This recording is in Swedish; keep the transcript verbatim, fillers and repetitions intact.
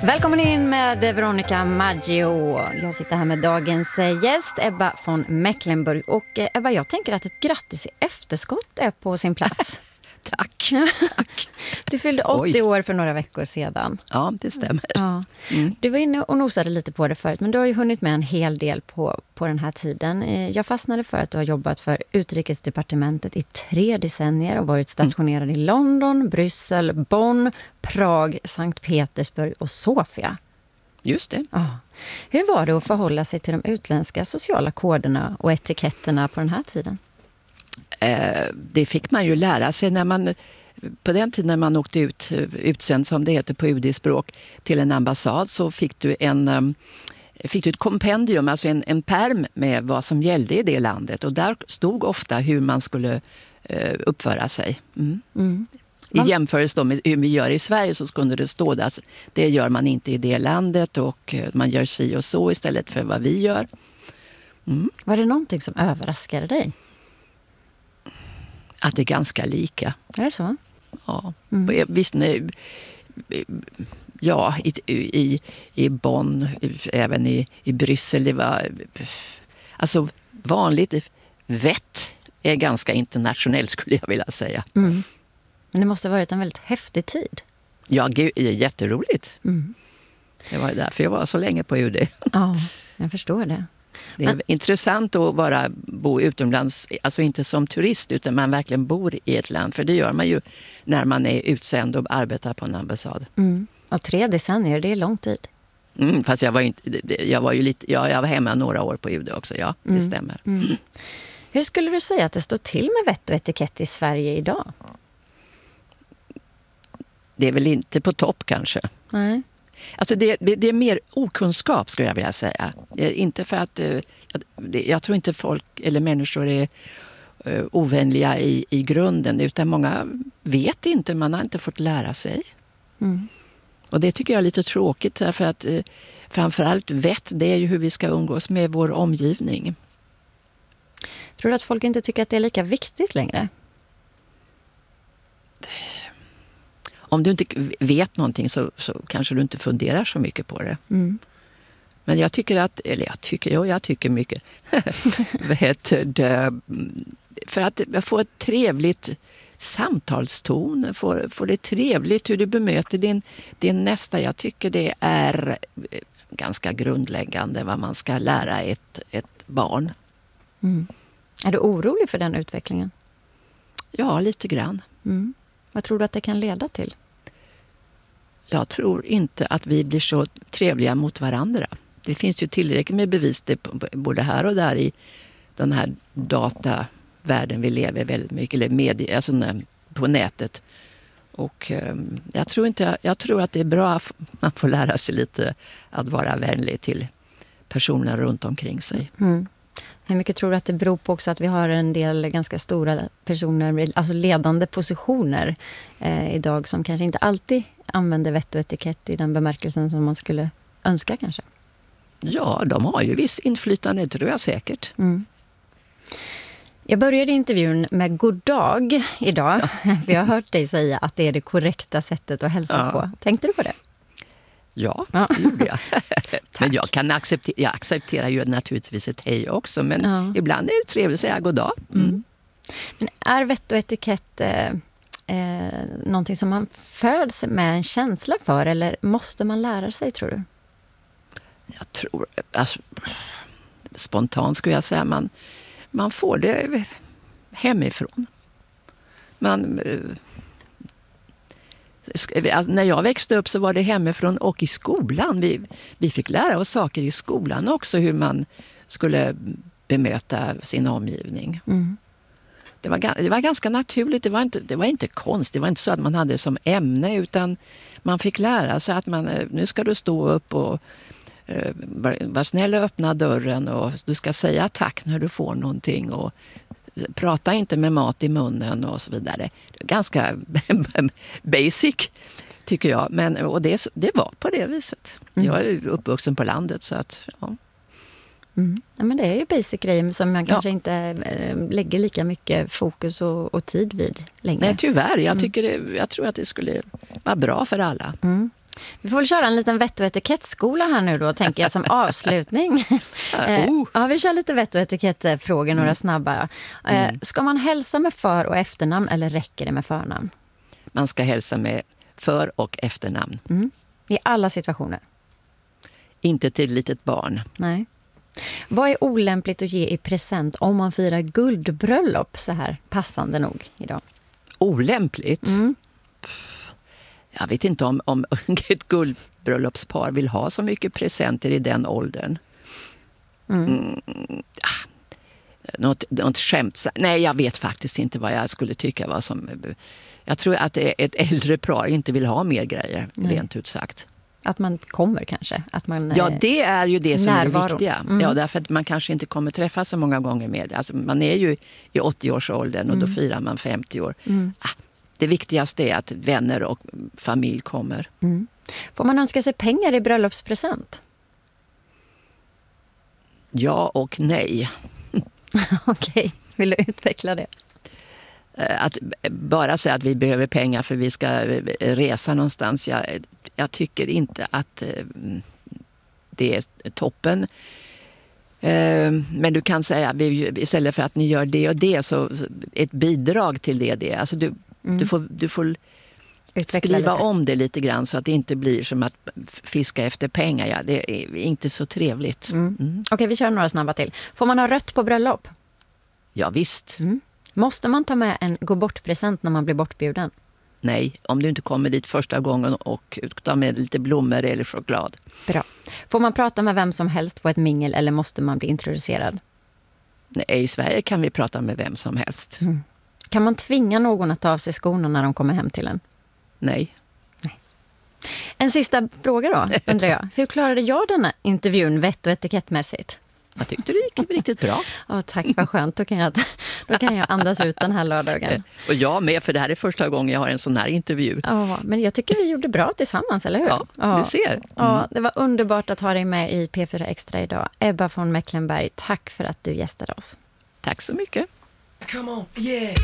Välkommen in med Veronica Maggio. Jag sitter här med dagens gäst Ebba von Mecklenburg. Och Ebba, jag tänker att ett grattis i efterskott är på sin plats. Tack, tack. Du fyllde åttio Oj. år för några veckor sedan. Ja, det stämmer. Ja. Mm. Du var inne och nosade lite på det förut, men du har ju hunnit med en hel del på, på den här tiden. Jag fastnade för att du har jobbat för Utrikesdepartementet i tre decennier och varit stationerad mm. i London, Bryssel, Bonn, Prag, Sankt Petersburg och Sofia. Just det. Ja. Hur var det att förhålla sig till de utländska sociala koderna och etiketterna på den här tiden? Eh, det fick man ju lära sig när man, på den tiden när man åkte ut, utsänd som det heter på U D-språk, till en ambassad, så fick du en fick du ett kompendium, alltså en, en perm med vad som gällde i det landet. Och där stod ofta hur man skulle eh, uppföra sig. Mm. Mm. I jämförelse med hur vi gör i Sverige så skulle det stå där. Det gör man inte i det landet och man gör si och så istället för vad vi gör. Mm. Var det någonting som överraskade dig? Att det är ganska lika. Är det så? Ja, mm. visst nu. Ja, i, i, i Bonn, även i, i Bryssel. Det var, alltså vanligt vett är ganska internationellt skulle jag vilja säga. Mm. Men det måste ha varit en väldigt häftig tid. Ja, det är jätteroligt. Mm. Det var därför jag var så länge på U D. Ja, jag förstår det. Det är Men... intressant att vara, bo utomlands, alltså inte som turist utan man verkligen bor i ett land. För det gör man ju när man är utsänd och arbetar på en ambassad. Mm. Och tre decennier, det är lång tid. Mm, fast jag var, inte, jag var ju lite, ja, jag var hemma några år på U D också, ja, det mm. stämmer. Mm. Hur skulle du säga att det står till med vett och etikett i Sverige idag? Det är väl inte på topp kanske. Nej. Alltså det, det är mer okunskap skulle jag vilja säga. Inte för att jag, jag tror inte folk eller människor är uh, ovänliga i, i grunden, utan många vet inte, man har inte fått lära sig. Mm. Och det tycker jag är lite tråkigt därför att uh, framförallt vett, det är ju hur vi ska umgås med vår omgivning. Tror du att folk inte tycker att det är lika viktigt längre? Om du inte vet någonting så, så kanske du inte funderar så mycket på det. Mm. Men jag tycker att, eller jag tycker, jo, jag tycker mycket. Vad heter det? För att få ett trevligt samtalston, få, få det trevligt hur du bemöter din, din nästa. Jag tycker det är ganska grundläggande vad man ska lära ett, ett barn. Mm. Är du orolig för den utvecklingen? Ja, lite grann. Mm. Vad tror du att det kan leda till? Jag tror inte att vi blir så trevliga mot varandra. Det finns ju tillräckligt med bevis både här och där i den här datavärlden vi lever väldigt mycket, eller media, alltså på nätet. Och um, jag tror inte, jag tror att det är bra att man får lära sig lite att vara vänlig till personer runt omkring sig. Mm. Hur mycket tror du att det beror på också att vi har en del ganska stora personer, alltså ledande positioner eh, idag som kanske inte alltid använder vett och etikett i den bemärkelsen som man skulle önska kanske? Ja, de har ju viss inflytande, tror jag säkert. Mm. Jag började intervjun med god dag idag, ja. För jag har hört dig säga att det är det korrekta sättet att hälsa ja. på. Tänkte du på det? Ja, det gjorde jag. Men jag kan acceptera, jag accepterar ju naturligtvis ett hej också. Men ja. ibland är det trevligt att säga god dag. Mm. Mm. Men är vett och etikett eh, eh, någonting som man föds med en känsla för? Eller måste man lära sig, tror du? Jag tror, alltså, spontant skulle jag säga, man, man får det hemifrån. Man... Eh, Alltså, när jag växte upp så var det hemifrån och i skolan. Vi, vi fick lära oss saker i skolan också, hur man skulle bemöta sin omgivning. Mm. Det, var, det var ganska naturligt, det var, inte, det var inte konst, det var inte så att man hade det som ämne, utan man fick lära sig att man, nu ska du stå upp och uh, var, var snäll och öppna dörren och du ska säga tack när du får någonting och prata inte med mat i munnen och så vidare. Ganska basic tycker jag. Men, och det, det var på det viset. Mm. Jag är ju uppvuxen på landet så att ja. Mm. Ja, men det är ju basic grejer som man kanske ja. inte äh, lägger lika mycket fokus och, och tid vid längre. Nej, tyvärr. Jag, tycker det, jag tror att det skulle vara bra för alla. Mm. Vi får väl köra en liten vett- och etikettskola här nu då, tänker jag, som avslutning. eh, oh. ja, vi kör lite vett- och etikettfrågor, några mm. snabba. Eh, Mm. Ska man hälsa med för- och efternamn eller räcker det med förnamn? Man ska hälsa med för- och efternamn. Mm. I alla situationer? Inte till ett litet barn. Nej. Vad är olämpligt att ge i present om man firar guldbröllop så här passande nog idag? Olämpligt? Mm. Jag vet inte om, om ett guldbröllopspar vill ha så mycket presenter i den åldern. Mm. Mm. Ah. Något, något skämt. Nej, jag vet faktiskt inte vad jag skulle tycka var som... Jag tror att ett äldre par inte vill ha mer grejer, Nej. rent ut sagt. Att man kommer kanske? Att man, ja, det är ju det som närvaro. är det viktiga. Mm. Ja, därför att man kanske inte kommer träffas så många gånger med. Alltså, man är ju i åttio-årsåldern och mm. då firar man femtio år. Mm. Ah, det viktigaste är att vänner och familj kommer. Mm. Får man önska sig pengar i bröllopspresent? Ja och nej. Okej, vill du utveckla det? Att bara säga att vi behöver pengar för vi ska resa någonstans. Jag, jag tycker inte att det är toppen. Men du kan säga att istället för att ni gör det och det så ett bidrag till det. det. Alltså du, mm. du får, du får skriva lite. om det lite grann så att det inte blir som att fiska efter pengar. Ja, det är inte så trevligt. Mm. Mm. Okej, vi kör några snabba till. Får man ha rött på bröllop? Ja, visst. Mm. Måste man ta med en gå bort-present när man blir bortbjuden? Nej, om du inte kommer dit första gången och ta med lite blommor eller choklad. Bra. Får man prata med vem som helst på ett mingel eller måste man bli introducerad? Nej, i Sverige kan vi prata med vem som helst. Mm. Kan man tvinga någon att ta av sig skorna när de kommer hem till en? Nej. Nej. En sista fråga då, undrar jag. Hur klarade jag denna intervjun vett- och etikettmässigt? Jag tyckte det gick riktigt bra. Oh, tack, vad skönt. Då kan, jag, då kan jag andas ut den här lördagen. Och jag med, för det här är första gången jag har en sån här intervju. Ja, men jag tycker vi gjorde bra tillsammans, eller hur? Ja, ja. Du ser. Mm. Ja, det var underbart att ha dig med i P fyra Extra idag. Ebba von Mecklenberg, tack för att du gästade oss. Tack så mycket. Come on, yeah.